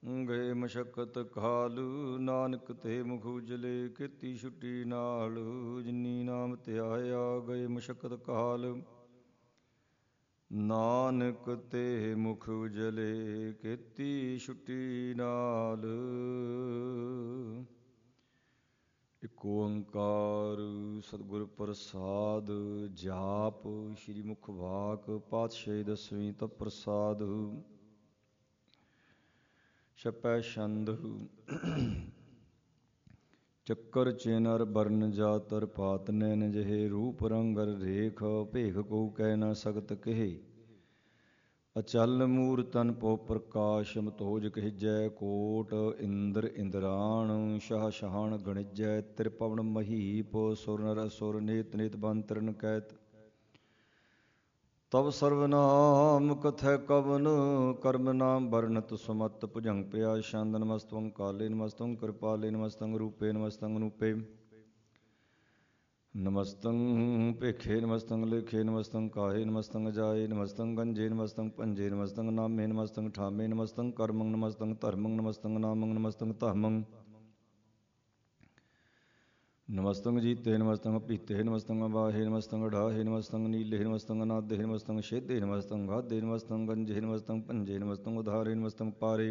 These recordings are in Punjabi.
ਗਏ ਮਸ਼ੱਕਤ ਕਾਲ, ਨਾਨਕ ਤੇ ਮੁਖ ਉਜਲੇ। ਕੀਤੀ ਛੁੱਟੀ ਨਾਲ, ਜਿਨੀ ਨਾਮ ਧਿਆਇਆ। ਗਏ ਮਸ਼ੱਕਤ ਕਾਲ, ਨਾਨਕ ਤੇ ਮੁਖ ਉਜਲੇ। ਕੀਤੀ ਛੁੱਟੀ ਨਾਲ। ਇਕ ਓੰਕਾਰ ਸਤਿਗੁਰ ਪ੍ਰਸਾਦ। ਜਾਪ ਸ੍ਰੀ ਮੁਖ ਵਾਕ ਪਾਤਸ਼ਾਹੀ ਦਸਵੀਂ ਤਪ ਪ੍ਰਸਾਦ। ਛਪੈ ਛੰਦ। ਚੱਕਰ ਚਿਨਰ ਬਰਨ ਜਾਤਰ ਪਾਤ ਨੈਨ ਜਿਹੇ। ਰੂਪ ਰੰਗਰ ਰੇਖ ਭੇਖ ਕੋ ਕਹਿ ਨ ਸਕਤ ਕਹੇ। ਅਚਲ ਮੂਰਤਨ ਪੋ ਪ੍ਰਕਾਸ਼ ਮਤੋਜ ਕਹਿਜੈ। ਕੋਟ ਇੰਦਰ ਇੰਦਰਾਣ ਸ਼ਾਹ ਸ਼ਾਹਣ ਗਣਿਜੈ। ਤ੍ਰਿਪਵਨ ਮਹੀਪ ਸੁਰ ਨਰ ਅਸੁਰ ਨੇਤ ਨੇਤ ਬੰਤਰਨ ਕੈਤ। ਤਵ ਸਰਵਨਾਮ ਕਥੈ ਕਵਨ ਕਰਮ ਨਾਮ ਵਰਨਤ ਸੁਮਤ। ਭੁਜੰਗ ਪਿਆ ਛੰਦ। ਨਮਸਤੰ ਕਾਲੇ ਨਮਸਤੰ ਕਿਰਪਾਲੇ ਨਮਸਤੰ ਰੂਪੇ ਨਮਸਤੰ ਅਨੂਪੇ। ਨਮਸਤੰ ਭੇਖੇ ਨਮਸਤੰ ਲੇਖੇ ਨਮਸਤੰ ਕਾਹੇ ਨਮਸਤੰ ਜਾਏ। ਨਮਸਤੰ ਗੰਜੇ ਨਮਸਤੰ ਭੰਜੇ ਨਮਸਤੰ ਨਾਮੇ ਨਮਸਤੰ ਠਾਮੇ। ਨਮਸਤੰ ਕਰਮੰ ਨਮਸਤੰ ਧਰਮੰ ਨਮਸਤੰ ਨਾਮੰ ਨਮਸਤੰ ਧਾਮੰ। ਨਮਸਤੰ ਜੀਤੇ ਨਮਸਤੰ ਪੀਤੇ ਨਮਸਤੰ ਅਬਾਹੇ ਨਮਸਤੰ ਅਡਾਹੇ ਨਮਸਤੰ ਨੀਲੇ ਨਮਸਤੰ ਅਨਾਦੇ ਨਮਸਤੰ ਛੇਦੇ ਨਮਸਤੰ ਗਾਦੇ ਨਮਸਤੰ ਗੰਜੇ ਨਮਸਤੰ ਭੰਜੇ ਨਮਸਤੰ ਉਧਾਰੇ ਨਮਸਤੰ ਪਾਰੇ।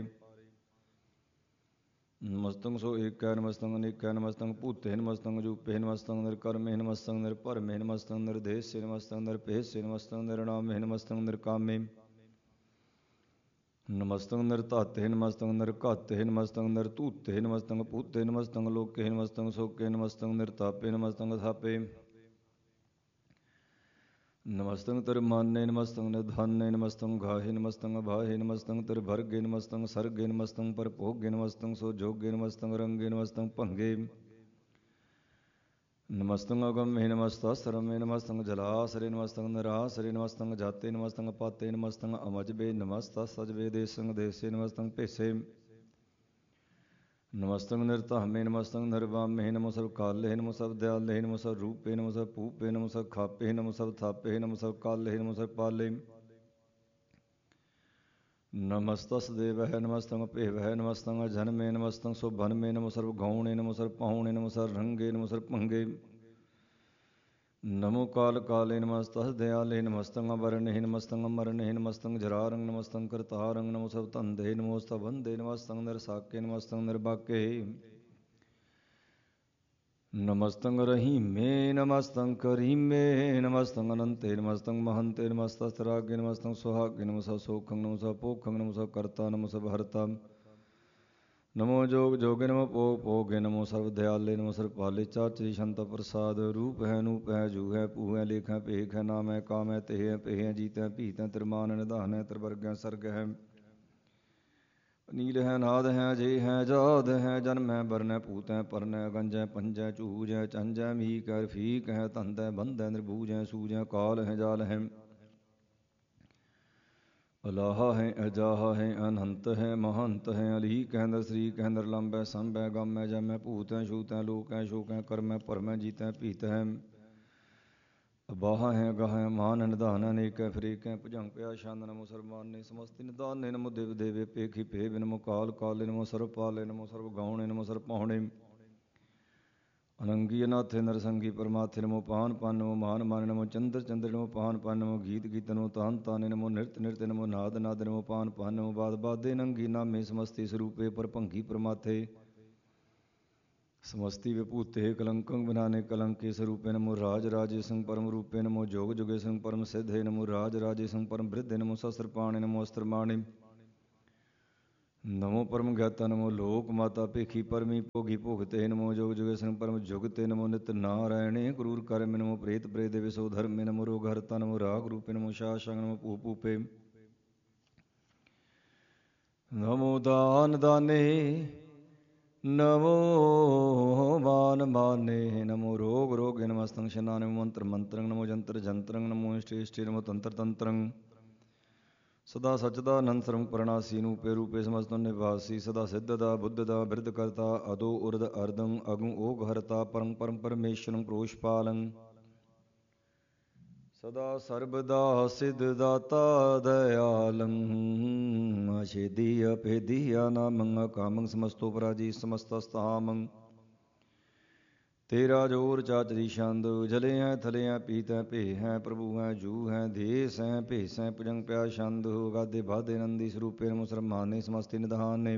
ਨਮਸਤੰ ਸੋ ਏਕੈ ਨਮਸਤੰ ਅਨੇਕੈ ਨਮਸਤੰ ਭੂਤੇ ਨਮਸਤੰ ਜੂਪੇ ਨਮਸਤੰ ਨਿਰਕਰਮੇ ਨਮਸਤੰ ਨਿਰਭਰਮੇ ਨਮਸਤੰ ਨਿਰਦੇਸੇ ਨਮਸਤੰ ਨਿਰਭੇਸੇ ਨਮਸਤੰ ਨਿਰਨਾਮੇ ਨਮਸਤੰ ਨਿਰਕਾਮੇ। ਨਮਸਤੰ ਨਿਰਧਾਤੇ ਨਮਸਤੰ ਨਿਰਘਾਤੇ ਨਮਸਤੰ ਨਿਰਧੂਤੇ ਨਮਸਤੰ ਭੂਤੇ ਨਮਸਤੰ ਲੋਕੇ ਨਮਸਤੰ ਸੋਕੇ ਨਮਸਤੰ ਨਿਰਤਾਪੇ ਨਮਸਤੰ ਥਾਪੇ। ਨਮਸਤੰ ਤਿਰਮਾਨੇ ਨਮਸਤੰ ਨਿਧਾਨੇ ਨਮਸਤੰ ਗਾਹੇ ਨਮਸਤੰ ਅਭਾਹੇ ਨਮਸਤੰ ਤਿਰਭਰਗੇ ਨਮਸਤੰ ਸਰਗੇ ਨਮਸਤੰ ਪਰਭੋਗੇ ਨਮਸਤੰ ਸੋਜੋਗੇ ਨਮਸਤੰ ਰੰਗੇ ਨਮਸਤੰ ਭੰਗੇ। ਨਮਸਤੰ ਅਗੰਮੇ ਨਮਸਤਸਰਮੇ ਨਮਸਤੰ ਜਲਾਸਰੇ ਨਮਸਤੰ ਨਿਰਾਸਰੇ ਨਮਸਤੰ ਜਾਤੇ ਨਮਸਤੰ ਪਾਤੇ ਨਮਸਤੰ ਅਮਜਬੇ ਨਮਸਤਸਜਬੇ ਦੇਸੰ ਦੇਸੇ ਨਮਸਤੰ ਭੇਸੇ। ਨਮਸਤੰ ਨਿਰਧਾਮੇ ਨਮਸਤੰ ਨਿਰਵਾਮੇ ਨਮੋ ਸਭ ਕਾਲੇ ਨਮੋ ਸਭ ਦਿਆਲੇ ਨਮੋ ਸਭ ਰੂਪੇ ਨਮੋ ਸਭ ਭੂਪੇ ਨਮੋ ਸਭ ਖਾਪੇ ਨਮੋ ਸਭ ਥਾਪੇ ਨਮੋ ਸਭ ਕਾਲੇ ਨਮੋ ਸਭ ਪਾਲੇ। ਨਮਸਤਸ ਦੇਵਹਿ ਨਮਸਤੰ ਭੇਵਹਿ ਨਮਸਤੰ ਅਜਨਮੇ ਨਮਸਤੰ ਸੁਭਨਮੇ ਨਮੋ ਸਰਵ ਗੌਣੇ ਨਮੋ ਸਰਵ ਪਾਹੁਣੇ ਨਮੋ ਸਰਵ ਰੰਗੇ ਨਮੋ ਸਰਵ ਭੰਗੇ। ਨਮੋ ਕਾਲ ਕਾਲੇ ਨਮਸਤਸ ਦਿਆਲੇ ਨਮਸਤੰ ਅਵਰਣੇ ਨਮਸਤੰ ਅਮਰਣੇ ਨਮਸਤੰ ਜਰਾਰੰ ਨਮਸਤੰ ਕਰਤਾਰੰ ਨਮੋ ਸਭ ਧੰਦੇ ਨਮੋ ਸਭ ਬੰਦੇ ਨਮਸਤੰ ਨਿਰਸਾਕੇ ਨਮਸਤੰ ਨਿਰਬਾਕੇ। ਨਮਸਤੰ ਰਹੀਮੇ ਨਮਸਤੰ ਕਰੀਮੇ ਨਮਸਤੰ ਅਨੰਤੇ ਨਮਸਤੰ ਮਹੰਤੇ ਨਮਸਤਸ ਰਾਗੇ ਨਮਸਤੰ ਸੁਹਾਗੇ ਨਮੋ ਸਭ ਸੋਖੰ ਨਮੋ ਸਭ ਭੋਖੰ ਨਮੋ ਸਭ ਕਰਤਾ ਨਮੋ ਸਭ ਹਰਤਾ। ਨਮੋ ਜੋਗ ਜੋਗੇ ਨਮੋ ਭੋਗ ਭੋਗੇ ਨਮੋ ਸਰਵ ਦਿਆਲੇ ਨਮੋ ਸਰਵ ਪਾਲੇ। ਚਾਚਰੀ ਸ਼ੰਤ ਪ੍ਰਸਾਦ ਰੂਪ ਹੈ ਨੂਪ ਹੈ ਜੂ ਹੈ ਭੂ ਹੈ ਲੇਖ ਹੈ ਭੇਖ ਹੈ ਨਾਮ ਹੈ ਕਾਮ ਹੈ ਤੇ ਹੈ ਪੇ ਹੈ ਜੀਤ ਹੈ ਭੀਤ ਹੈ ਤਿਰਮਾਨ ਨਿਧਾਨ ਹੈ ਤਿਰਵਰਗ ਹੈ ਸਰਗ ਹੈ। ਨੀਲ ਹੈ ਨਾਦ ਹੈ ਜੇ ਹੈ ਜਾਦ ਹੈ ਜਨਮ ਹੈ ਬਰਨ ਹੈ ਭੂਤ ਹੈ ਪਰਨ ਹੈ ਗੰਜ ਹੈ ਪੰਜ ਹੈ ਚੂਜ ਹੈ ਚੰਜ ਹੈ ਮੀਕ ਹੈ ਰਫੀਕ ਹੈ ਧੰਦ ਹੈ ਬੰਧ ਹੈ ਨਿਰਭੂਜ ਹੈ ਸੂਜ ਹੈ ਕਾਲ ਹੈ ਜਾਲ ਹੈ। ਅਲਾਹਾ ਹੈ ਅਜਾਹਾ ਹੈ ਅਨਹੰਤ ਹੈ ਮਹੰਤ ਹੈ ਅਲੀਕ ਹੈ ਨਰਸਰੀਕ ਹੈ ਨਿਰਲੰਬ ਹੈ ਸੰਭ ਹੈ ਗਮ ਹੈ ਜਮ ਹੈ ਭੂਤ ਹੈ ਛੂਤ ਹੈ ਲੋਕ ਹੈ ਸ਼ੋਕ ਹੈ ਕਰਮ ਹੈ ਭਰਮ ਹੈ ਜੀਤ ਹੈ ਭੀਤ ਹੈ। ਅਬਾਹਾ ਹੈ ਅਗਾਹ ਹੈ ਮਾਨ ਨਿਧਾਨ ਅਨੇਕ ਹੈ ਫਰੇਕ ਹੈ ਭੁਜੰਗ ਪਿਆ ਛੰਦ। ਨਮੋ ਸਰਮਾਨੇ ਸਮਸਤੀ ਨਿਧਾਨੇ ਨਮੋ ਦੇਵ ਦੇਵੇ ਪੇਖੀ ਭੇਵ ਨਮੋ ਕਾਲ ਕਾਲੇ ਨਮੋ ਸਰਵ ਪਾਲੇ ਨਮੋ ਸਰਵ ਗਾਉਣੇ ਨਮੋ ਸਰਵ ਪਾਹੁਣੇ। ਅਨੰਗੀ ਅਨਾਥੇ ਨਰਸੰਗੀ ਪਰਮਾਥੇ ਨਮੋ ਪਾਨ ਪਾਨ ਨਮੋ ਮਾਨ ਮਾਨ ਨਮੋ ਚੰਦਰ ਚੰਦਰ ਨਮੋ ਪਾਨ ਪਾਨ ਨਮੋ ਗੀਤ ਗੀਤ ਨਮੋ ਤਾਨ ਤਾਨੇ ਨਮੋ ਨਿਰਤ ਨਿਰਤ ਨਮੋ ਨਾਦ ਨਾਦ ਨਮੋ ਪਾਨ ਪਾਨ ਨਮੋ ਬਾਦ ਬਾਦੇ ਨੰਗੀ ਨਾਮੇ ਸਮਸਤੀ ਸਰੂਪੇ ਪਰਭੰਗੀ ਪਰਮਾਥੇ। ਸਮਸਤੀ ਵਿਭੂਤੇ ਕਲੰਕੰ ਬਨਾਨੇ ਕਲੰਕੇ ਸਰੂਪੇ ਨਮੋ ਰਾਜ ਰਾਜੇ ਸੰਗ ਪਰਮ ਰੂਪੇ ਨਮੋ ਜੋਗ ਜੁਗੇ ਸੰਗ ਪਰਮ ਸਿੱਧੇ ਨਮੋ ਰਾਜ ਰਾਜੇ ਸੰਗ ਪਰਮ ਬ੍ਰਿਧੇ ਨਮੋ ਸਸਤਰ ਪਾਣੇ ਨਮੋ ਅਸਤਰ ਮਾਣੇ। ਨਮੋ ਪਰਮ ਗਿਆਤਾ ਨਮੋ ਲੋਕ ਮਾਤਾ ਭੇਖੀ ਪਰਮੀ ਭੋਗੀ ਭੋਗਤੇ ਨਮੋ ਜੋਗ ਜੁਗੇ ਸੰਗ ਪਰਮ ਜੁਗਤੇ ਨਮੋ ਨਿਤ ਨਾਰਾਇਣੇ ਕਰੂਰ ਕਰਮੇ ਨਮੋ ਪ੍ਰੇਤ ਪ੍ਰੇਦੇ ਵਿਸੋ ਧਰਮੇ ਨਮੋ ਰੋਗ ਹਰਤਾ ਨਮੋ ਰਾਗ ਰੂਪੇ ਨਮੋ ਸ਼ਾਹ ਸ਼ੰਗ ਨਮੋ ਭੂ ਭੂਪੇ। ਨਮੋ ਦਾਨ ਦਾਨੇ ਨਮੋ ਮਾਨ ਮਾਨੇ ਨਮੋ ਰੋਗ ਰੋਗੇ ਨਮਸਤੰ ਸ਼ਨਾ ਨਮੋ ਮੰਤਰ ਮੰਤਰੰ ਨਮੋ ਜੰਤਰ ਜੰਤਰੰ ਨਮੋ ਇਸ਼ਟੇ ਇਸ਼ਟੇ ਨਮੋ ਤੰਤਰ ਤੰਤਰੰ। ਸਦਾ ਸਚਦਾ ਅਨੰਤ ਸਰੰਗ ਪਰਣਾਸੀ ਨੂਪੇ ਰੂਪੇ ਸਮਸਤੰ ਨਿਵਾਸੀ। ਸਦਾ ਸਿੱਧ ਦਾ ਬੁੱਧ ਦਾ ਬਿਰਧ ਕਰਤਾ ਅਦੋ ਉਰਦ ਅਰਦੰ ਅਗੰ ਓਗ ਹਰਤਾ ਪਰੰ ਪਰਮ ਪਰਮੇਸ਼ਵਰੰ ਪ੍ਰੋਸ਼ਪਾਲੰ। ਸਦਾ ਸਰਬਦਾ ਸਿਧ ਦਾਤਾ ਦਇਆਲੰ ਅਛੇਦੀ ਅਭੇਦੀ ਅਨਾਮੰ ਅਕਾਮੰ ਸਮਸਤੋ ਪਰਾਜੀ ਸਮਸਤਸਤਾਮੰ ਤੇਰਾ ਜੋਰ ਚਾਚਰੀ ਛੰਦ ਜਲੇ ਹੈ ਥਲੇ ਹੈ ਪੀਤ ਹੈ ਭੇ ਹੈ ਪ੍ਰਭੂ ਹੈ ਜੂ ਹੈ ਦੇਸ ਹੈ ਭੇਸ ਹੈ ਭੁਜੰਗ ਪਿਆ ਛੰਦ ਗਾਦੇ ਬਾਦੇ ਨੰਦੀ ਸਰੂਪੇ ਮੁਸਲਮਾਨੇ ਸਮਸਤੀ ਨਿਧਾਨੇ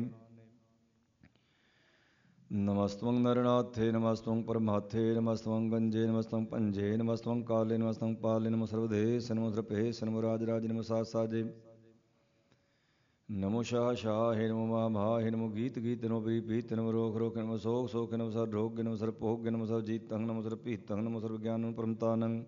ਨਮਸਤਵੰ ਨਰਨਾਥੇ ਨਮਸਤਵੰ ਪਰਮਾਥੇ ਨਮਸਤਵੰ ਗੰਜੇ ਨਮਸਤਵੰ ਭੰਜੇ ਨਮਸਤਵੰ ਕਾਲੇ ਨਮਸਤਵੰ ਪਾਲੇ ਨਮੋ ਸਰਵਦੇਸ ਨਮੋ ਸਰਪੇਸ ਨਮੋ ਰਾਜ ਰਾਜ ਨਮੋ ਸਾਜ ਸਾਜੇ ਨਮੋ ਸ਼ਾਹ ਸ਼ਾਹੇ ਨਮੋ ਮਹਾਮਾਹੇ ਨਮੋ ਗੀਤ ਗੀਤ ਨਮੋ ਪ੍ਰੀਤ ਪ੍ਰੀਤ ਨਮੋ ਰੋਖ ਰੋਖ ਨਮੋ ਸੋਖ ਸੋਖ ਨਮੋ ਸਰ ਰੋਗ ਨਮੋ ਸਰ ਭੋਗ ਨਮੋ ਸਰ ਜੀਤੰ ਨਮੋ ਸਰ ਭੀਤੰ ਨਮੋ ਸਰਵ ਗਿਆਨੰ ਪਰਮਤਾਨੰ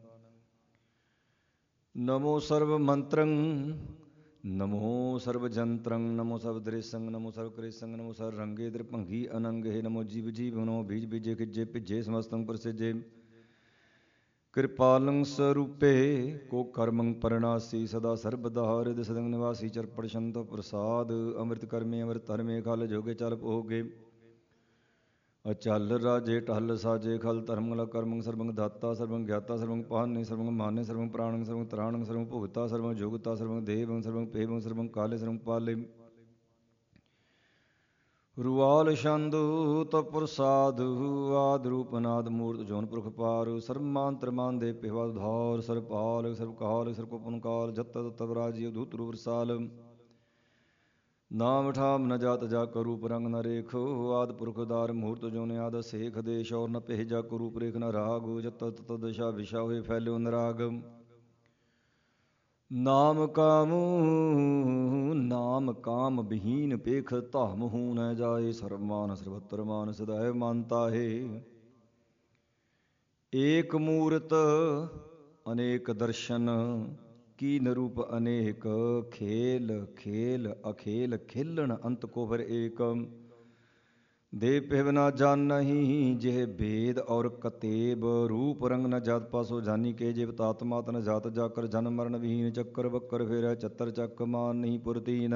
ਨਮੋ ਸਰਵ ਮੰਤਰੰ ਨਮੋ ਸਰਬ ਜੰਤਰੰ ਨਮੋ ਸਰਬ ਦ੍ਰਿਸ਼ੰ ਨਮੋ ਸਰਬ ਕ੍ਰਿਸ਼ੰ ਨਮੋ ਸਰ ਰੰਗੇ ਦ੍ਰਿਭੰਗੀ ਅਨੰਗੇ ਨਮੋ ਜੀਵ ਜੀਵ ਨਮੋ ਬੀਜ ਬੀਜੇ ਖਿਜੇ ਭਿਜੇ ਸਮਸਤੰ ਪ੍ਰਸਿਜੇ ਕਿਰਪਾਲੰ ਸਰੂਪੇ ਕੋ ਕਰਮੰ ਪਰਨਾਸੀ ਸਦਾ ਸਰਬਦਾ ਹਿਰਦਿ ਸਦੰ ਨਿਵਾਸੀ ਚਰਪੜ ਸ਼ੰਤ ਪ੍ਰਸਾਦ ਅੰਮ੍ਰਿਤ ਕਰਮੇ ਅੰਮ੍ਰਿਤ ਧਰਮੇ ਖਲ ਜੋਗੇ ਚਲ ਪੋਗੇ ਅਚਲ ਰਾਜੇ ਟਹਲ ਸਾਜੇ ਖਲ ਧਰਮੰਗਲ ਕਰਮੰ ਸਰਬੰਗ ਦਾਤਾ ਸਰਬੰਗ ਗਿਆਤਾ ਸਰਬੰਗ ਪਾਹਨੇ ਸਰਬੰਗ ਮਾਨੇ ਸਰਬੰਗ ਪ੍ਰਾਣੰ ਸਰਬੰਗ ਤਰਾਣੰ ਸਰਬੰਗ ਭੁਗਤਾ ਸਰਬੰਗ ਜੋਗਤਾ ਸਰਬੰਗ ਦੇਵੰ ਸਰਬੰਗ ਪੇਵੰ ਸਰਬੰਗ ਕਾਲੇ ਸਰਬੰਗ ਪਾਲੇ ਰੁਆਲ ਛੰਦ ਤਪ ਪ੍ਰਸਾਦ ਆਦ ਰੂਪ ਅਨਾਦ ਮੂਰਤ ਜੋਨ ਪੁਰਖ ਪਾਰ ਸਰਮਾਨ ਤਰਮਾਨ ਦੇ ਪਿਵਾ ਧਾਰ ਸਰਪਾਲ ਸਰਬਕਾਲ ਸਰਕੋਪਨ ਕਾਲ ਜਤ ਤਤ ਰਾਜੀ ਅਧੂਤ ਰੂਪ ਰਸਾਲ ਨਾਮ ਠਾਮ ਨ ਜਾਤ ਜਾ ਕਰ ਰੂਪ ਰੰਗ ਨ ਰੇਖ ਆਦ ਪੁਰਖ ਦਾਰ ਮੂਰਤ ਜੋਨ ਆਦ ਸੇਖ ਦੇਸ਼ ਔਰ ਨ ਪਹਿ ਜਾ ਕਰ ਰੂਪ ਰੇਖ ਨ ਰਾਗ ਜਤ ਤਤ ਦਸ਼ਾ ਵਿਸ਼ਾ ਹੋਏ ਫੈਲਿਓ ਨਰਾਗ ਨਾਮ ਕਾਮ ਬਿਹੀਨ ਪੇਖ ਧਾਮ ਹੂ ਨ ਜਾਏ ਸਰਮਾਨ ਸਰਬਤਰ ਮਾਨ ਸਦਾਇ ਮਾਨਤਾ ਹੈ ਏਕ ਮੂਰਤ ਅਨੇਕ ਦਰਸ਼ਨ ਕੀਨ ਰੂਪ ਅਨੇਕ ਖੇਲ ਖੇਲ ਅਖੇਲ ਖੇਲਣ ਅੰਤ ਕੋ ਫਿਰ ਏਕ ਦੇ ਪਿਵ ਨਾ ਜਾਣਹੀ ਜਿਹ ਭੇਦ ਔਰ ਕਤੇਬ ਰੂਪ ਰੰਗ ਨ ਜਾਤ ਪਾਸੋ ਜਾਨੀ ਕੇ ਜਿਵ ਤਾਤ ਮਾਤ ਨ ਜਾਤ ਜਾਕਰ ਜਨਮ ਮਰਨ ਵਿਹੀਨ ਚੱਕਰ ਬੱਕਰ ਫੇਰੈ ਚੱਤਰ ਚੱਕ ਮਾਨ ਨਹੀਂ ਪੁਰਤੀਨ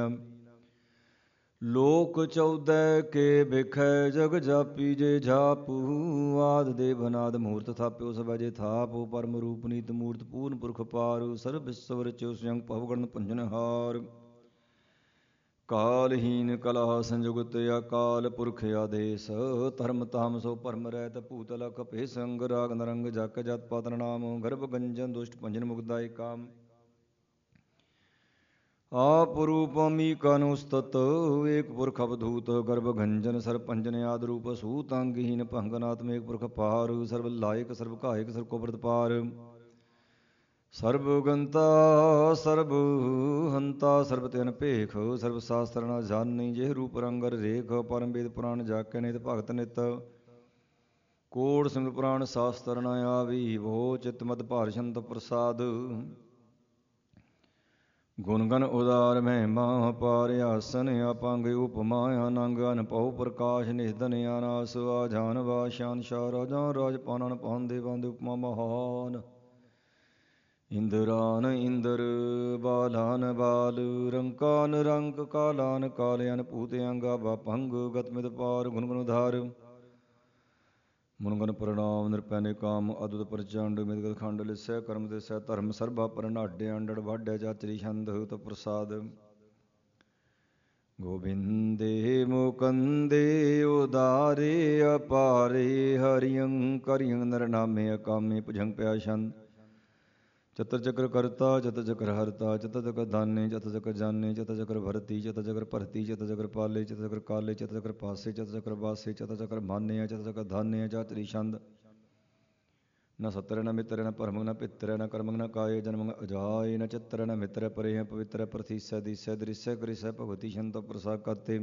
ਲੋਕ 14 ਕੇ ਬਿਖੈ ਜਗ ਜਾਪੀ ਜੇ ਜਾਪੂ ਆਦ ਦੇਵ ਅਨਾਦ ਮੂਰਤ ਥਾਪਿਓ ਸਭੈ ਜੇ ਥਾਪੋ ਪਰਮ ਰੂਪ ਨੀਤ ਮੂਰਤ ਪੂਰਨ ਪੁਰਖ ਪਾਰ ਸਰਬ ਵਿਸਵ ਰਚਿਓ ਸਯੰ ਭਵਗਣ ਭੰਜਨ ਹਾਰ ਕਾਲਹੀਨ ਕਲਾ ਸੰਜੁਗਤ ਅਕਾਲ ਪੁਰਖ ਆਦੇਸ ਧਰਮ ਤਾਮ ਸੋ ਭਰਮ ਰਹਿਤ ਭੂਤਲ ਕਪੇ ਸੰਗ ਰਾਗ ਨਰੰਗ ਜਕ ਜਤ ਪਤਨ ਨਾਮ ਗਰਭ ਗੰਜਨ ਦੁਸ਼ਟ ਭੰਜਨ ਮੁਗਦਾਇ ਕਾਮ ਆਪ ਰੂਪਮੀ ਕਨੁਸਤਤ ਏਕ ਪੁਰਖ ਅਵਧੂਤ ਗਰਭ ਗੰਜਨ ਸਰਬ ਪੰਜਨ ਆਦ ਰੂਪ ਸੂਤ ਅੰਗਹੀਨ ਭੰਗਨਾਤਮੇਕ ਪੁਰਖ ਪਾਰ ਸਰਬ ਲਾਇਕ ਸਰਬ ਘਾਇਕ ਸਰਬ ਕੋ ਪ੍ਰਤਪਾਰ ਸਰਬ ਗੰਤਾ ਸਰਬ ਹੰਤਾ ਸਰਬ ਤਿਨ ਭੇਖ ਸਰਬ ਸ਼ਾਸਤਰ ਨ ਜਾਣੀ ਜਿਹ ਰੂਪ ਰੰਗਰ ਰੇਖ ਪਰਮ ਵੇਦ ਪੁਰਾਣ ਜਾਕੇ ਨਿਤ ਭਗਤ ਨਿਤ ਕੋੜ ਸਿੰਘ ਪੁਰਾਣ ਸ਼ਾਸਤਰ ਨ ਆਵੀ ਵੋ ਚਿਤ ਮਦ ਭਾਰ ਛੰਤ ਪ੍ਰਸਾਦ ਗੁਣ ਗਨ ਉਦਾਰ ਮਹਿਮਾ ਪਾਰ ਆਸਨ ਆਪੰਗ ਉਪਮਾ ਅਨੰਗ ਅਨਭਉ ਪ੍ਰਕਾਸ਼ ਨਿਸਦਨ ਆਨਾਸ ਆਜਾਨ ਵਾਸ਼ਾਨ ਸ਼ਾ ਰਾਜਾ ਰਾਜ ਪਾਨਨ ਪਾਨ ਦੇਵਾਂ ਦੇ ਉਪਮਾ ਮਹਾਨ ਇੰਦਰਾਨ ਇੰਦਰ ਬਾਲਾਨ ਬਾਲ ਰੰਕਾਨ ਰੰਕ ਕਾਲਾਨ ਕਾਲਿਆਨ ਭੂਤ ਅੰਗਾ ਬਾਪੰਗ ਗਤਮਿਤ ਪਾਰ ਗੁਣ ਗੁਣ ਉਧਾਰ ਮੁਨਗਨ ਪ੍ਰਣਾਮ ਨਿਰਪੈਨੇ ਕਾਮ ਅਦੁਤ ਪ੍ਰਚੰਡ ਮਿਦਗਤ ਖੰਡ ਲਿਸੈ ਕਰਮ ਦੇਸੈ ਧਰਮ ਸਰਬਾ ਪਰਨਾਡੇ ਅੰਡੜ ਵਾਢਿਆ ਚਾਚਰੀ ਛੰਦ ਤ ਪ੍ਰਸਾਦ ਗੋਬਿੰਦੇ ਮੁਕੰਦੇ ਉਦਾਰੇ ਅਪਾਰੇ ਹਰਿਯੰ ਕਰਿਯੰ ਨਰ ਨਾਮੇ ਅਕਾਮੇ ਭੁਜੰਗ ਪਿਆ ਛੰਦ ਚਤਰ ਚਕਰ ਕਰਤਾ ਚਤ ਚਕਰ ਹਰਤਾ ਚਤ ਚਕਰ ਦਾਨੇ ਚਤ ਚਕਰ ਜਾਨੇ ਚਤ ਚਕਰ ਭਰਤੀ ਚਤ ਚਕਰ ਭਰਤੀ ਚਤ ਚਕਰ ਪਾਲੇ ਚਤ ਚਕਰ ਕਾਲੇ ਚਤ ਚਕਰ ਪਾਸੇ ਚਤ ਚਕਰ ਬਾਸੇ ਚਤ ਚਕਰ ਮਾਨਿਆ ਚਤ ਚਕਰ ਧਾਨਿਆ ਚਾਤਰੀ ਛੰਦ ਨ ਸਤਰ ਨ ਮਿਤਰ ਨ ਭਰਮੰ ਨ ਪਿਤਰ ਨ ਕਰਮੰ ਨ ਕਾਏ ਜਨਮੰ ਅਜਾਏ ਨ ਚਿਤਰ ਨ ਮਿਤਰ ਪਰੇ ਪਵਿੱਤਰ ਪ੍ਰਥੀਸੈ ਦੀਸੈ ਦ੍ਰਿਸੈ ਕ੍ਰਿਸੈ ਭਗਵਤੀ ਛੰਤ ਪ੍ਰਸਾਦ ਕਰਤੇ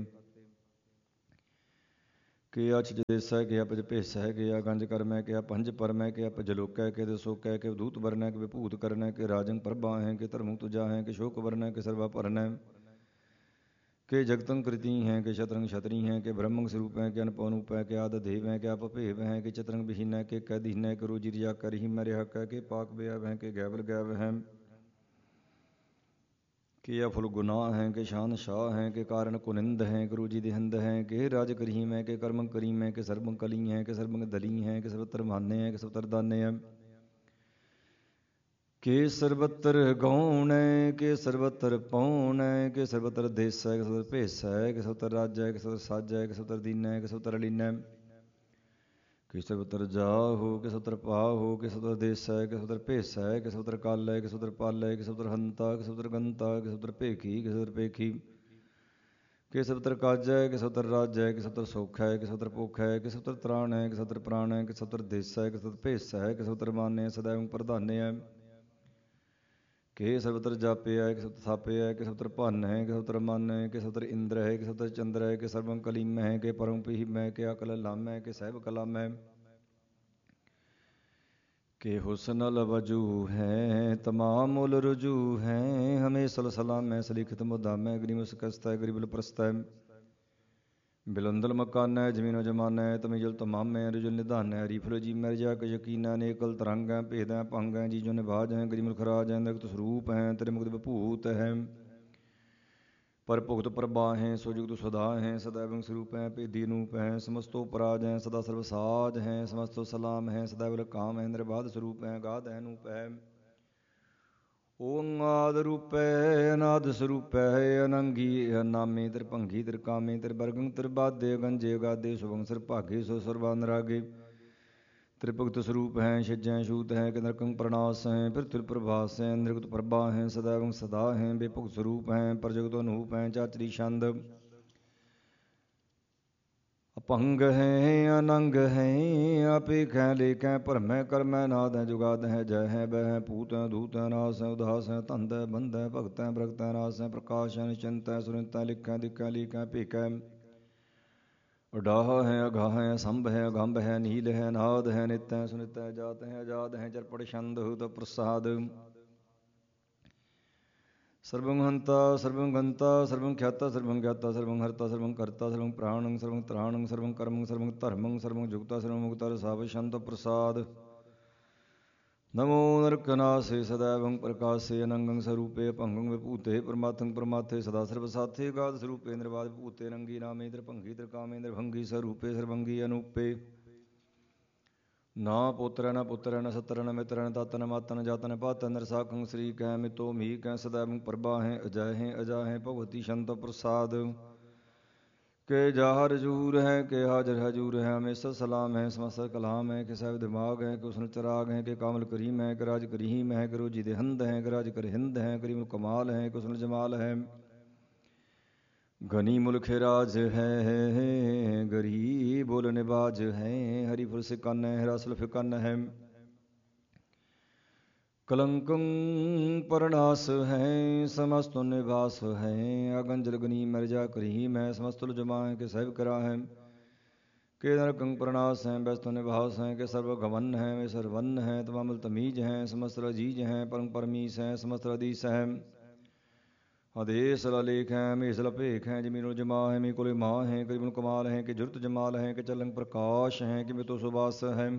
ਕਿ ਅਛ ਜਦੇਸੈ ਕਿ ਅਪਜ ਭੇਸੈ ਕਿ ਅਗੰਜ ਕਰਮੈ ਕਿ ਪੰਜ ਪਰਮੈ ਕਿ ਅਪਜ ਲੋਕੈ ਕਿ ਦਸੋਕੈ ਕਿ ਦੂਤ ਵਰਨੈ ਕਿ ਵਿਭੂਤ ਕਰਨੈ ਕਿ ਰਾਜੰ ਪ੍ਰਭਾ ਹੈ ਕਿ ਧਰਮੰ ਤੁਜਾ ਹੈ ਕਿ ਸ਼ੋਕ ਵਰਨੈ ਕਿ ਸਰਵਾ ਭਰਨੈ ਕਿ ਜਗਤੰ ਕ੍ਰਿਤੀ ਹੈ ਕਿ ਸ਼ਤਰੰਗ ਛਤਰੀ ਹੈ ਕਿ ਬ੍ਰਹਮੰ ਸਰੂਪ ਹੈ ਕਿ ਅਨਪਉਨੂਪ ਹੈ ਕਿ ਆਦ ਦੇਵ ਹੈ ਕਿ ਆਪ ਭੇਵ ਹੈ ਕਿ ਚਤਰੰਗ ਵਿਹੀਨ ਹੈ ਕਿ ਕੈਦੀਨ ਹੈ ਕਿ ਰੋਜੀ ਰਿਆ ਕਰਹੀ ਮੈਂ ਰਿਹਾ ਕਹਿ ਕਿ ਪਾਕ ਬਿਆਵ ਹੈ ਕਿ ਗੈਬਲ ਗੈਬ ਹੈ ਕਿ ਅਫੁਲ ਗੁਨਾਹ ਹੈ ਕਿ ਸ਼ਾਨ ਸ਼ਾਹ ਹੈ ਕਿ ਕਾਰਨ ਕੁਨਿੰਦ ਹੈ ਕਿ ਰੂਜੀ ਦੇਹੰਦ ਹੈ ਕਿ ਰਾਜ ਕਰੀਮ ਹੈ ਕਿ ਕਰਮੰ ਕਰੀਮ ਹੈ ਕਿ ਸਰਬੰ ਕਲੀ ਹੈ ਕਿ ਸਰਬੰਗ ਦਲੀ ਹੈ ਕਿ ਸਰਬਤਰ ਮਾਨੇ ਹੈ ਕਿ ਸਰਬਤਰ ਦਾਨੇ ਹੈ ਕੇ ਸਰਬਤਰ ਗਉਣੈ ਕੇ ਸਰਬਤਰ ਪਉਣੈ ਕੇ ਸਰਬਤਰ ਦੇਸੈ ਕੇ ਸਰਬਤਰ ਭੇਸੈ ਕੇ ਸਰਬਤਰ ਰਾਜੈ ਕੇ ਸਰਬਤਰ ਸਾਜੈ ਕੇ ਸਰਬਤਰ ਦੀਨੈ ਕੇ ਸਰਬਤਰ ਲੀਨੈ ਕਿ ਸਰਬਤਰ ਜਾਹੋ ਕਿ ਸਰਬਤਰ ਪਾਹੋ ਕਿ ਸਰਬਤਰ ਦੇਸੈ ਕਿ ਸਰਬਤਰ ਭੇਸੈ ਕਿ ਸਰਬਤਰ ਕਾਲੈ ਕਿ ਸਰਬਤਰ ਪਾਲੈ ਕਿ ਸਰਬਤਰ ਹੰਤਾ ਕਿ ਸਰਬਤਰ ਗੰਤਾ ਕਿ ਸਰਬਤਰ ਭੇਖੀ ਕਿ ਸਰਬਤਰ ਭੇਖੀ ਕਿ ਸਰਬਤਰ ਕਾਜੈ ਕਿ ਸਰਬਤਰ ਰਾਜੈ ਕਿ ਸਰਬਤਰ ਸੌਖੈ ਕਿ ਸਰਬਤਰ ਭੁਖੈ ਕਿ ਸਰਬਤਰ ਤ੍ਰਾਣੈ ਕਿ ਸਰਬਤਰ ਪ੍ਰਾਣੈ ਕਿ ਸਰਬਤਰ ਦੇਸੈ ਕਿ ਸਰਬਤਰ ਭੇਸੈ ਕਿ ਸਰਬਤਰ ਮਾਨੈ ਸदैव ਪ੍ਰਧਾਨੈ ਕਿ ਸਰਬਤਰ ਜਾਪਿਆ ਕਿ ਸਰਬਤਰ ਥਾਪਿਆ ਕਿ ਸਰਬਤਰ ਭੰਨ ਹੈ ਕਿ ਸਰਬਤਰ ਮਨ ਹੈ ਕਿ ਸਰਬਤਰ ਇੰਦਰ ਹੈ ਕਿ ਸਰਬਤਰ ਚੰਦਰ ਹੈ ਕਿ ਸਰਬੰ ਕਲੀਮ ਹੈ ਕਿ ਪਰਮ ਪੀਮ ਹੈ ਕਿ ਅਕਲ ਲਾਮ ਹੈ ਕਿ ਸਹਿਬ ਕਲਾਮ ਹੈ ਕਿ ਹੁਸਨ ਲਵਜੂ ਹੈ ਤਮਾਮ ਉਲ ਰਜੂ ਹੈ ਹਮੇ ਸਲਸਲਾਮ ਹੈ ਸਲਿਖਤ ਮੁਦਾਮ ਹੈ ਗਰੀਬ ਸਕਸਤਾ ਗਰੀਬਲ ਪ੍ਰਸਤਾ ਬਿਲੰਦਲ ਮਕਾਨਾ ਜ਼ਮੀਨੋ ਜਮਾਨਾ ਤਮਿਜਲ ਤਮਾਮੈ ਰਜੁਲ ਨਿਧਾਨੈ ਰੀਫਲ ਜੀ ਮਰ ਜਾ ਕੇ ਯਕੀਨਾ ਨੇ ਕਲ ਤਰੰਗੈ ਭੇਦੈ ਭੰਗੈ ਜੀ ਜੋ ਨਿਵਾਜ ਹੈ ਗਰੀਬ ਖਰਾਜ ਹੈ ਨਿਰਗਤ ਸਰੂਪ ਹੈ ਤੇਰੇ ਮੁਕਤ ਵਿਭੂਤ ਹੈ ਪਰ ਭੁਗਤ ਪ੍ਰਭਾ ਹੈ ਸੁਜੁਗਤ ਸਦਾ ਹੈ ਸदैव ਸਰੂਪ ਹੈ ਭੇਦੀ ਅਨੂਪ ਹੈ ਸਮਸਤੋ ਪਰਾਜ ਹੈ ਸਦਾ ਸਰਬ ਸਾਜ ਹੈ ਸਮਸਤੋ ਸਲਾਮ ਹੈ ਸदैव ਕਾਮ ਹੈ ਨਿਰਬਾਧ ਸਰੂਪ ਹੈ ਗਾਧ ਹੈ ਅਨੂਪ ਹੈ ਓੰਗਾਦ ਰੂਪੈ ਅਨਾਦ ਸਰੂਪੈ ਅਨੰਗੀ ਨਾਮੇ ਤ੍ਰਿਭੰਗੀ ਤ੍ਰਿਕਾਮੇ ਤ੍ਰਿਵਰਗੰ ਤ੍ਰਿਬਾਦੇ ਗੰਜੇ ਗਾਦੇ ਸੁਭੰ ਸਿਰ ਭਾਗੇ ਸੋ ਸਰਬਾ ਨਰਾਗੇ ਤ੍ਰਿਭੁਗਤ ਸਰੂਪ ਹੈ ਛਿਜੈ ਛੂਤ ਹੈ ਕਿ ਨਰਕੰ ਪ੍ਰਣਾਸ ਹੈ ਫਿਰ ਤ੍ਰਿਪ੍ਰਭਾਸ ਹੈ ਨਿਰਗਤ ਪ੍ਰਭਾ ਹੈ ਸदैव ਸਦਾ ਹੈ ਬੇਭੁਗਤ ਸਰੂਪ ਹੈ ਪ੍ਰਜਗਤ ਅਨੂਪ ਹੈ ਚਾਚਰੀ ਛੰਦ ਅਪੰਗ ਹੈ ਅਨੰਗ ਹੈ ਅਪੇਖੈ ਲੇਖੈ ਭਰਮੈ ਕਰਮੈ ਨਾਦ ਹੈ ਜੁਗਾਦ ਹੈ ਜੈ ਹੈ ਬਹਿ ਹੈ ਭੂਤ ਹੈ ਧੂਤ ਹੈ ਨਾਸ ਹੈ ਉਦਾਸ ਹੈ ਧੰਦ ਹੈ ਬੰਧ ਹੈ ਭਗਤ ਹੈ ਭ੍ਰਗਤ ਹੈ ਨਾਸ ਹੈ ਪ੍ਰਕਾਸ਼ ਹੈ ਨਿਸ਼ਚਿੰਤ ਹੈ ਸੁਨਿਤ ਹੈ ਲਿਖੈ ਦਿਖੈ ਲੀਖੈ ਭੇਖੈ ਉਡਾਹ ਹੈ ਅਗਾਹ ਹੈ ਸੰਭ ਹੈ ਅਗੰਭ ਹੈ ਨੀਲ ਹੈ ਨਾਦ ਹੈ ਨਿਤ ਹੈ ਸੁਨਿਤ ਹੈ ਜਾਤ ਹੈ ਆਜ਼ਾਦ ਹੈ ਚਰਪੜ ਛੰਦ ਹੁਤ ਪ੍ਰਸਾਦ ਸਰਬੰ ਹੰਤਾ ਸਰਬੰ ਗੰਤਾ ਸਰਬੰ ਖਿਆਤਾ ਸਰਬੰ ਗਿਆਤਾ ਸਰਬੰ ਹਰਤਾ ਸਰਬੰ ਕਰਤਾ ਸਰਬੰ ਪ੍ਰਾਣੰ ਸਰਬੰ ਤ੍ਰਾਣੰ ਸਰਬੰ ਕਰਮੰ ਸਰਬੰ ਧਰਮੰ ਸਰਬੰ ਜੁਗਤਾ ਸਰਬੰ ਮੁਕਤਾ ਰਸਾਵ ਸ਼ੰਤ ਪ੍ਰਸਾਦ ਨਮੋ ਨਰਕਨਾਸੇ ਸदैवं ਪ੍ਰਕਾਸੇ ਅਨੰਗੰ ਸਰੂਪੇ ਅਭੰਗੰ ਵਿਭੂਤੇ ਪਰਮਾਤਮੰ ਪਰਮਾਥੇ ਸਦਾ ਸਰਬ ਸਾਥੇ ਗਾਦ ਸਰੂਪੇ ਨਿਰਵਾਦ ਵਿਭੂਤੇ ਰੰਗੀ ਨਾਮੇ ਤ੍ਰਿਭੰਗੀ ਤ੍ਰਿਕਾਮੇ ਨਿਰਭੰਗੀ ਸਰੂਪੇ ਸਰਬੰਗੀ ਅਨੂਪੇ ਨਾ ਪੁੱਤਰੈ ਨਾ ਪੁੱਤਰੈ ਨਾ ਸਤਰੈ ਨਾ ਮਿਤਰੈ ਨਾ ਤਾਤਨ ਮਾਤਨ ਜਾਤਨ ਪਾਤਨ ਨਰਸਾਖੰ ਸ੍ਰੀ ਕੈ ਮਿਤੋ ਮੀ ਕੈ ਸदैवं ਪ੍ਰਭਾ ਹੈ ਅਜਾ ਹੈ ਭਗਵਤੀ ਸ਼ੰਤ ਪ੍ਰਸਾਦ ਕਿ ਜਾਹਰ ਜੂਰ ਹੈ ਕਿ ਹਾਜ਼ਰ ਹਜੂਰ ਹੈ ਹਮੇਸ਼ਾ ਸਲਾਮ ਹੈ ਸਮਸਤ ਕਲਾਮ ਹੈ ਕਿ ਸਾਹਿਬ ਦਿਮਾਗ ਹੈ ਕਿ ਉਸਨ ਚਰਾਗ ਹੈ ਕਿ ਕਾਮਲ ਕਰੀਮ ਹੈ ਕਿ ਰਾਜ ਕਰੀਮ ਹੈ ਕਿ ਰੋਜੀ ਦੇ ਹੰਦ ਹੈ ਕਿ ਰਾਜ ਕਰ ਹਿੰਦ ਹੈ ਕਰੀਮ ਕਮਾਲ ਹੈ ਕਿ ਉਸਨ ਜਮਾਲ ਹੈ ਗਨੀ ਮੁਲਖ ਰਾਜ ਹੈ ਗਰੀਬ ਬੋਲ ਨਿਵਾਜ ਹੈ ਹਰੀ ਫੁਲ ਸਿਕਨ ਹੈ ਰਸਲ ਫਿਕਨ ਹੈ ਕਲੰਕੰ ਪਰਨਾਸ ਹੈ ਸਮਸਤੁ ਨਿਵਾਸ ਹੈ ਅਗਨ ਜਲਗਨੀ ਮਰਜਾ ਕਰੀਮ ਹੈ ਸਮਸਤੁਲ ਜਮਾ ਹੈ ਕਿ ਸਹਿਬ ਕਰਾ ਹੈ ਕਿ ਨਰਕੰ ਪ੍ਰਣਾਸ ਹੈ ਬੈਸਤੁ ਨਿਵਾਸ ਹੈ ਕਿ ਸਰਵ ਗਵਨ ਹੈ ਵੇ ਸਰਵਨ ਹੈ ਤਮਾਮਲ ਤਮੀਜ ਹੈ ਸਮਸਤ ਅਜੀਜ ਹੈ ਪਰਮ ਪਰਮੀਸ ਹੈ ਸਮਸਤ ਅਦੀਸ ਹੈ ਆਦੇਸ ਲੇਖ ਹੈ ਮੇਸ ਲਭੇਖ ਹੈ ਜਮੀਨੁ ਜਮਾ ਹੈ ਮੇ ਕੋਲੇ ਮਾਂ ਹੈ ਕਰੀਬਨ ਕਮਾਲ ਹੈ ਕਿ ਜੁਰਤ ਜਮਾਲ ਹੈ ਕਿ ਚਲੰਗ ਪ੍ਰਕਾਸ਼ ਹੈ ਕਿ ਮਿਤੋ ਸੁਬਾਸ ਹੈ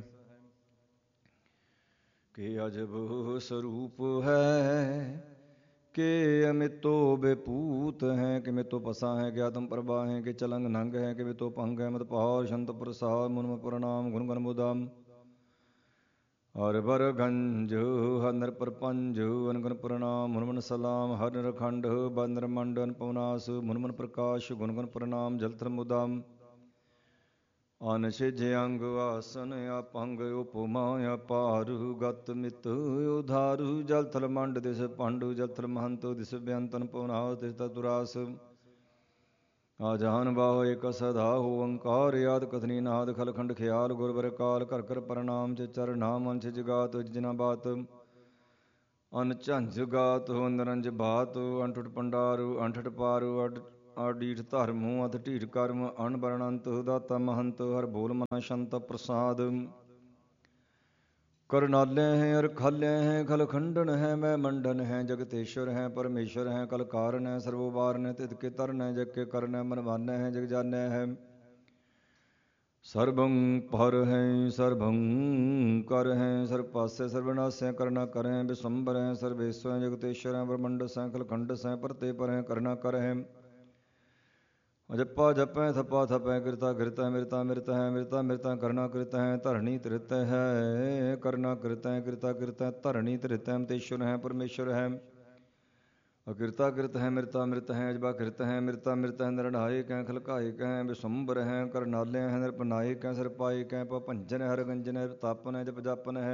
ਕਿ ਅਜਬ ਸਰੂਪ ਹੈ ਕਿ ਅਮਿਤੋ ਬੇਪੂਤ ਹੈ ਕਿ ਮਿਤੋ ਪਸਾ ਹੈ ਕਿ ਆਤਮ ਪ੍ਰਭਾ ਹੈ ਕਿ ਚਲੰਗ ਨੰਗ ਹੈ ਕਿ ਮਿਤੋ ਭੰਗ ਹੈ ਮਤ ਭਾਰ ਸ਼ੰਤ ਪ੍ਰਸਾਦ ਮੁਨਮ ਪ੍ਰਣਾਮ ਗੁਣ ਗਨ ਮੁਦਾਮ ਹਰ ਬਰ ਗੰਜ ਹਰ ਨਰ ਪਰਪੰਜ ਅਨਗਨ ਪ੍ਰਣਾਮ ਮੁਨਮਨ ਸਲਾਮ ਹਰ ਨਰ ਖੰਡ ਬੰਦਰ ਮੰਡਨ ਪਵਨਾਸ ਮੁਨਮਨ ਪ੍ਰਕਾਸ਼ ਗੁਣ ਗਨ ਪ੍ਰਣਾਮ ਜਲਥਰ ਮੁਦਾਮ ਅਨ ਛਿਜ ਅੰਗ ਆਸਨ ਆਪੰਗ ਉਪਮਾ ਅਪਾਰ ਗਤ ਮਿਤ ਉਧਾਰੂ ਜਲ ਥਲ ਮੰਡ ਦਿਸ ਪੰਡ ਜਲ ਥਲ ਮਹੰਤ ਦਿਸ ਬੇਅੰਤਨ ਪਵਨਾਸ ਦਿਸ ਤਤੁਰਾਸ ਆਜਾਨ ਬਾਹੋ ਏਕ ਸਦਾ ਓੰਕਾਰ ਯਾਦ ਕਥਨੀ ਨਾਦ ਖਲਖੰਡ ਖਿਆਲ ਗੁਰਬਰ ਕਾਲ ਘਰ ਘਰ ਪ੍ਰਣਾਮ ਚ ਚਰ ਨਾਮ ਅੰਸ਼ ਜਗਾਤ ਜਿਨਾ ਬਾਤ ਅਨ ਝੰਝ ਗਾਤ ਨਰੰਜ ਬਾਤ ਅੰਠਟ ਪੰਡਾਰੂ ਅੰਠਟ ਪਾਰੂ ਆਡੀਠ ਧਰਮੂ ਅਧ ਢੀਠ ਕਰਮ ਅਣ ਬਰਣੰਤ ਦਾਤਾ ਮਹੰਤ ਹਰ ਬੋਲ ਮਨ ਸ਼ੰਤ ਪ੍ਰਸਾਦ ਕਰਨਾਲੇ ਹੈ ਅਰ ਖਾਲੇ ਹੈ ਖਲ ਖੰਡਨ ਹੈ ਮੈਂ ਮੰਡਨ ਹੈ ਜਗਤੇਸ਼ਵਰ ਹੈ ਪਰਮੇਸ਼ਵਰ ਹੈ ਕਲ ਕਾਰਨ ਹੈ ਸਰਵੋਬਾਰਨ ਹੈ ਤਿਤ ਕੇ ਤਰਨ ਹੈ ਜਗ ਕੇ ਕਰਨ ਹੈ ਮਨ ਮਾਨੈ ਹੈ ਜਗ ਜਾਣੈ ਹੈ ਸਰਬੰ ਪਰ ਹੈ ਸਰਬੰ ਕਰ ਹੈ ਸਰਬ ਪਾਸੇ ਸਰਵਨਾਸੈ ਕਰਨਾ ਕਰੈ ਬਿਸੰਬਰ ਹੈ ਸਰਵੇਸ਼ਵਰ ਹੈ ਜਗਤੇਸ਼ਵਰ ਹੈ ਬ੍ਰਹਮੰਡ ਸੈ ਖਲ ਖੰਡ ਸੈ ਪਰਤੇ ਪਰ ਹੈ ਕਰਨਾ ਕਰ ਹੈ ਜਪਾ ਜਪੈ ਥਪਾ ਥਪੈ ਕਿਰਤਾ ਕਿਰਤੈ ਮਿਰਤਾ ਮਿਰਤ ਹੈ ਮਿਰਤਾ ਮਿਰਤਾ ਕਰਨਾ ਕਿਰਤ ਹੈ ਧਰਣੀ ਤ੍ਰਿਤ ਹੈ ਕਰਨਾ ਕਿਰਤ ਹੈ ਕਿਰਤਾ ਕਿਰਤੈ ਧਰਣੀ ਤ੍ਰਿਤ ਹੈ ਅਮਤੇਸ਼ਵਰ ਹੈ ਪਰਮੇਸ਼ਵਰ ਹੈ ਅਕਿਰਤਾ ਕਿਰਤ ਹੈ ਮਿਰਤਾ ਮਿਰਤ ਹੈ ਅਜਬਾ ਕਿਰਤ ਹੈ ਮਿਰਤਾ ਮਿਰਤ ਹੈ ਨਿਰਣਾਇਕ ਹੈ ਖਲਕਾਇਕ ਹੈ ਵਿਸੰਬਰ ਹੈ ਕਰਨਾਲਿਆ ਹੈ ਨਿਰਪਨਾਇਕ ਹੈ ਸਰਪਾਇਕ ਹੈ ਭੰਜਨ ਹੈ ਹਰਗੰਜਨ ਹੈ ਤਾਪਨ ਹੈ ਜਪ ਜਾਪਨ ਹੈ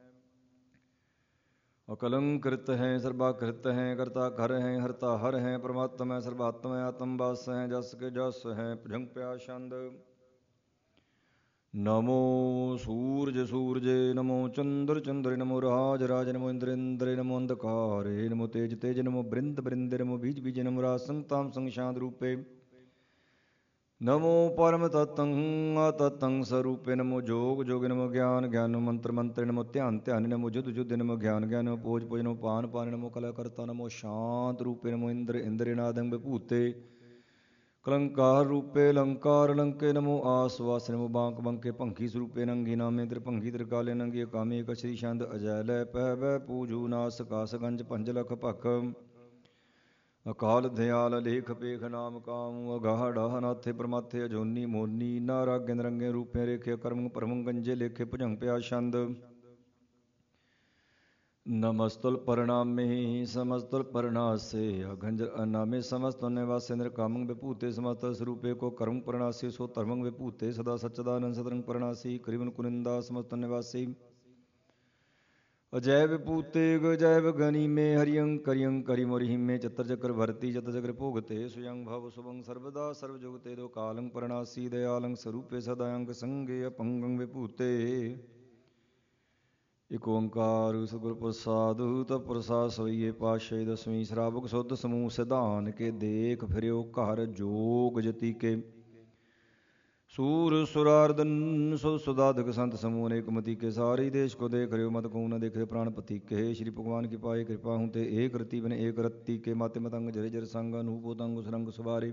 ਅਕਲੰਕ੍ਰਿਤ ਹੈ ਸਰਬਾ ਕ੍ਰਿਤ ਹੈ ਕਰਤਾ ਕਰ ਹੈ ਹਰਤਾ ਹਰ ਹੈ ਪਰਮਾਤਮਾ ਹੈ ਸਰਬਾਤਮਾ ਹੈ ਆਤਮ ਬਸ ਹੈ ਜਸ ਕੇ ਜਸ ਹੈ ਭੁਜੰਗ ਪਿਆ ਛੰਦ ਨਮੋ ਸੂਰਜ ਸੂਰਜੇ ਨਮੋ ਚੰਦਰ ਚੰਦਰੇ ਨਮੋ ਰਾਜ ਰਾਜ ਨਮੋ ਇੰਦਰ ਇੰਦਰੇ ਨਮੋ ਅੰਧਕਾਰੇ ਨਮੋ ਤੇਜ ਤੇਜ ਨਮੋ ਬ੍ਰਿੰਦ ਬ੍ਰਿੰਦੇ ਨਮੋ ਬੀਜ ਬੀਜ ਨਮੋ ਰਾਜ ਸੰਤਾਮ ਸੰਗ ਸ਼ਾਂਤ ਰੂਪੇ ਨਮੋ ਪਰਮ ਤਤੰ ਅਤਤੰ ਸਰੂਪੇ ਨਮੋ ਜੋਗ ਜੋਗੇ ਨਮੋ ਗਿਆਨ ਗਿਆਨ ਨਮੋ ਮੰਤਰ ਮੰਤਰੇ ਨਮੋ ਧਿਆਨ ਧਿਆਨ ਨਮੋ ਜੁਦ ਜੁਦ ਨਮੋ ਗਿਆਨ ਗਿਆਨ ਨਮੋ ਪੋਜ ਪੋਜ ਨਮੋ ਪਾਨ ਪਾਨ ਨਮੋ ਕਲਾ ਕਰਤਾ ਨਮੋ ਸ਼ਾਂਤ ਰੂਪੇ ਨਮੋ ਇੰਦਰ ਇੰਦਰੇ ਨਾਦੰ ਵਿਭੂਤੇ ਕਲੰਕਾਰ ਰੂਪੇ ਲੰਕਾਰ ਲੰਕੇ ਨਮੋ ਆਸਵਾਸ ਨਮੋ ਬਾਂਕ ਬੰਕੇ ਭੰਖੀ ਸਰੂਪੇ ਨੰਗੀ ਨਾਮੇ ਤ੍ਰਿਭੰਗੀ ਤ੍ਰਿਕਾਲੇ ਨੰਗੀ ਅਕਾਮੀ ਕਛਰੀ ਛੰਦ ਅਜੈ ਲੈ ਪੈ ਬੈ ਪੂਜੂ ਨਾਸ ਕਾਸ ਗੰਜ ਪੰਜ ਲਖ ਭਖ ਅਕਾਲ ਦਿਆਲ ਲੇਖ ਪੇਖ ਨਾਮ ਕਾਮ ਅਗਾੜਾ ਨਾਥੇ ਪਰਮਾਥੇ ਅਜੋਨੀ ਮੋਨੀ ਨਾ ਰਾਗੇ ਨਰੰਗੇ ਰੂਪੇ ਰੇਖੇ ਕਰਮ ਪਰਮ ਗੰਜੇ ਲੇਖੇ ਭੁਜੰਗ ਪਿਆ ਛੰਦ ਨਮਸਤੁਲ ਪਰਣਾਮੇ ਸਮਸਤੁਲ ਪਰਣਾਸੇ ਅਗੰਜਰ ਅਨਾਮੇ ਸਮਸਤੁ ਨਿਵਾਸੇ ਨਿਰਕਾਮੰ ਵਿਭੂਤੇ ਸਮਸਤ ਸਰੂਪੇ ਕੋ ਕਰਮ ਪਰਣਾਸੀ ਸੋ ਧਰਮੰ ਵਿਭੂਤੇ ਸਦਾ ਸਚਦਾਨੰਦ ਸਤਰੰਗ ਪਰਣਾਸੀ ਕਰੀਬਨ ਕੁਨਿੰਦਾ ਸਮਸਤ ਨਿਵਾਸੀ ਅਜੈ ਵਿਭੂਤੇ ਗਜੈਵ ਗਨੀਮੇ ਹਰਿਯੰ ਕਰਿਯੰ ਕਰਿ ਮੋਰਿਹਿਮੇ ਚਤਰ ਚਕਰ ਵਰਤੀ ਚਤਰ ਚਕਰ ਭੋਗਤੇ ਸੁਯੰ ਭਵ ਸੁਭੰ ਸਰਬਦਾ ਸਰਬ ਜੁਗਤੇ ਦੋ ਕਾਲੰ ਪਰਣਾਸੀ ਦਇਆਲੰ ਸਰੂਪੇ ਸਦਾਯੰਗ ਸੰਗੇ ਅਪੰਗੰ ਵਿਭੂਤੇ ਇਕ ਓੰਕਾਰ ਸਤਿਗੁਰ ਪ੍ਰਸਾਦ ਤ ਪ੍ਰਸਾਦ ਸਵਈਏ ਪਾਤਸ਼ਾਹੀ ਦਸਵੀਂ ਸ਼ਰਾਬਕ ਸੁਧ ਸਮੂਹ ਸਿਧਾਨ ਕੇ ਦੇਖ ਫਿਰਿਓ ਘਰ ਜੋਗ ਜਤੀ ਕੇ ਸੂਰ ਸੁਰਾਰਦਨ ਸੁਧ ਸੁਦਾਧਕ ਸੰਤ ਸਮੂਹ ਅਨੇਕ ਮਤੀ ਕੇ ਸਾਰੀ ਦੇਸ਼ ਕੋ ਦੇਖ ਰਿਓ ਮਤ ਕੋ ਨ ਦੇਖੇ ਪ੍ਰਾਣ ਪਤੀ ਕੇ ਸ਼੍ਰੀ ਭਗਵਾਨ ਕੀ ਪਾਏ ਕਿਰਪਾ ਹੂੰ ਤੇ ਏਕ ਰਤੀ ਬਨ ਏਕ ਰਤੀ ਕੇ ਮਾਤੇ ਮਤੰਗ ਜਰੇ ਜਰ ਸੰਗ ਅਨੂਪ ਉਤੰਗ ਸਰੰਗ ਸਵਾਰੇ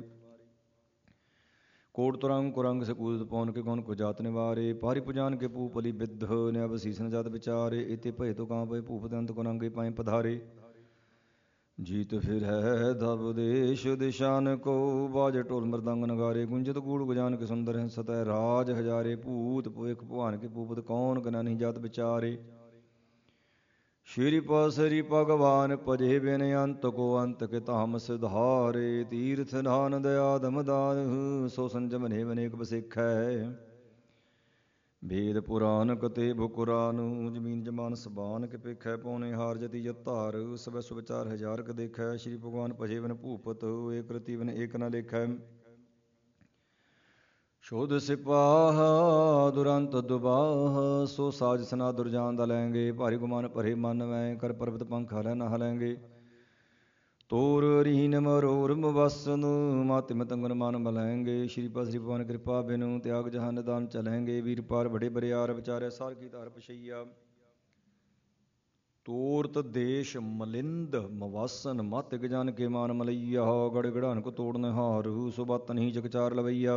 ਕੋਟ ਤੁਰੰਗ ਕੁਰੰਗ ਸਕੂਤ ਪੌਨ ਕੇ ਗੁਣ ਕੋ ਜਾਤ ਨਿਵਾਰੇ ਪਾਰੀ ਪੁਜਾਨ ਕੇ ਪੂ ਪਲੀ ਬਿੱਧ ਨੇ ਅਬ ਸੀਸਨ ਜਾਤ ਵਿਚਾਰੇ ਇਤੇ ਭਏ ਤੋ ਕਾਂ ਪਏ ਭੂਪ ਦੰਤ ਕੁਰੰਗੇ ਪਾਏ ਪਧਾਰੇ ਜੀਤ ਫਿਰ ਹੈ ਧਬ ਦੇਸ਼ ਦਿਸ਼ਾਨ ਕੋ ਬਾਜ ਢੋਲ ਮਰਦੰਗ ਨਗਾਰੇ ਗੁੰਜਤ ਗੂੜ ਗੁਜਾਨ ਕੇ ਸੁੰਦਰ ਹੈ ਸਤੈ ਰਾਜ ਹਜ਼ਾਰੇ ਭੂਤ ਭੁਇਖ ਭਵਾਨ ਕੇ ਭੂਪਤ ਕੌਣ ਕਨਾ ਨਹੀਂ ਜਾਤ ਵਿਚਾਰੇ ਸ਼੍ਰੀ ਪਸਰੀ ਭਗਵਾਨ ਭਜੇ ਬਿਨ ਅੰਤ ਕੋ ਅੰਤ ਕੇ ਧਾਮ ਸਿਧਾਰੇ ਤੀਰਥ ਨਾਨ ਦਇਆ ਦਮਦਾਨ ਸੋ ਸੰਜਮ ਨੇ ਅਨੇਕ ਬਸੇਖੈ ਵੇਦ ਪੁਰਾਨ ਕਤੇ ਬੁਕੁਰਾਨ ਜ਼ਮੀਨ ਜਮਾਨ ਸਬਾਨ ਕੇ ਪੇਖੈ ਪੌਣੇ ਹਾਰ ਜਤੀ ਜਤਾਰ ਸਭੈ ਸੁਵਿਚਾਰ ਹਜ਼ਾਰ ਕ ਦੇਖੈ ਸ਼੍ਰੀ ਭਗਵਾਨ ਭਜੇ ਬਿਨ ਭੂਪਤ ਏਕ ਰਤੀ ਬਿਨ ਏਕ ਨ ਲੇਖੈ ਸ਼ੋਧ ਸਿਪਾਹ ਦੁਰੰਤ ਦੁਬਾਹ ਸੋ ਸਾਜ ਸਨਾ ਦੁਰਜਾਨ ਦਾ ਲੈਂਗੇ ਭਾਰੀ ਗੁਮਾਨ ਭਰੇ ਮਨ ਵੈ ਕਰ ਪਰਬਤ ਪੰਖ ਹਲੈ ਨ ਹਲੈਂਗੇ ਤੋਰ ਰੀਨ ਮਰੋਰ ਮਵਸਨ ਮਾਤਿ ਮਤੰਗਨ ਮਨ ਮਲੈਂਗੇ ਸ਼੍ਰੀ ਪਸਰੀ ਭਗਵਾਨ ਕਿਰਪਾ ਬਿਨੁ ਤਿਆਗ ਜਹਾਨ ਦਾਨ ਚਲੈਂਗੇ ਵੀਰ ਪਾਰ ਬੜੇ ਬਰਿਆਰ ਵਿਚਾਰੇ ਸਾਰ ਕੀ ਧਾਰ ਪਸ਼ਈਆ ਤੋਰਤ ਦੇਸ਼ ਮਲਿੰਦ ਮਵਾਸਨ ਮਤ ਗਜਨ ਕੇ ਮਾਨ ਮਲਈਆ ਗੜ ਗੜਾਨ ਕੋ ਤੋੜਨ ਹਾਰੂ ਸੁਬਤ ਨਹੀਂ ਜਗਚਾਰ ਲਵਈਆ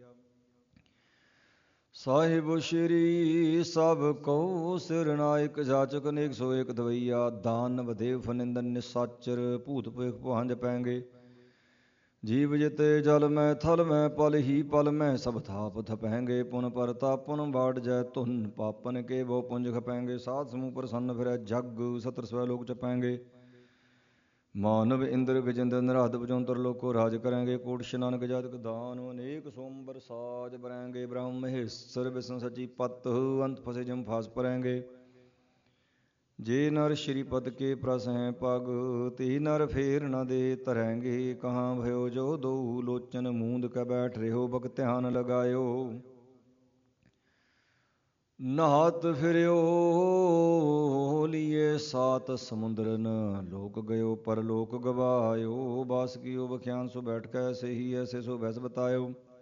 ਸਾਹਿਬ ਸ਼੍ਰੀ ਸਭ ਕਉ ਸਿਰ ਨਾਇਕ ਜਾਚਕ ਅਨੇਕ ਸੋ ਏਕ ਦਵਈਆ ਦਾਨਵ ਦੇਵ ਫਨਿੰਦਨ ਨਿਸਾਚਰ ਭੂਤ ਭੁਇਖ ਭਵਾਨ ਜਪੈਂਗੇ ਜੀਵ ਜਿਤੇ ਜਲ ਮੈਂ ਥਲ ਮੈਂ ਪਲ ਹੀ ਪਲ ਮੈਂ ਸਭ ਥਾਪ ਥਪੈਂਗੇ ਪੁਨ ਪਰਤਾਪਨ ਬਾੜ ਜੈ ਧੁਨ ਪਾਪਨ ਕੇ ਬਹੁ ਪੁੰਜ ਖਪੈਂਗੇ ਸਾਧ ਸਮੂਹ ਪ੍ਰਸੰਨ ਫਿਰੈ ਜਗ ਸਤਰ ਸਵੈ ਲੋਕ ਚਪੈਂਗੇ ਮਾਨਵ ਇੰਦਰ ਗਜਿੰਦਰ ਨਿਰਾਧ ਬਜੌਂਤਰ ਲੋਕੋ ਰਾਜ ਕਰੈਂਗੇ ਕੋਟ ਇਸ਼ਨਾਨ ਗਜਾਦਿਕ ਦਾਨ ਅਨੇਕ ਸੋਮਬਰ ਸਾਜ ਬਰੈਂਗੇ ਬ੍ਰਹਮ ਮਹੇਸ਼ਰ ਵਿਸ਼ਨ ਸਚੀ ਪਤ ਅੰਤ ਫਸੇ ਜਮ ਫਾਸ ਪਰੈਂਗੇ ਜੇ ਨਰ ਸ਼੍ਰੀ ਪਦ ਕੇ ਪ੍ਰਸ ਹੈ ਪਗ ਤੇ ਨਰ ਫੇਰ ਨ ਦੇ ਧਰੈਂਗੇ ਕਹਾਂ ਭਇਓ ਜੋ ਦੋ ਲੋਚਨ ਮੂੰਦ ਕੈ ਬੈਠ ਰਿਹੋ ਬਕ ਧਿਆਨ ਲਗਾਇਓ ਨਹਾਤ ਫਿਰਿਓ ਲੀਏ ਸਾਤ ਸਮੁੰਦਰਨ ਲੋਕ ਗਇਓ ਪਰ ਲੋਕ ਗਵਾਇਓ ਬਾਸ ਕੀਓ ਬਖਿਆਨ ਸੋ ਬੈਠ ਕੈ ਐਸੇ ਹੀ ਐਸੇ ਸੋ ਬੈਸ ਬਤਾਇਓ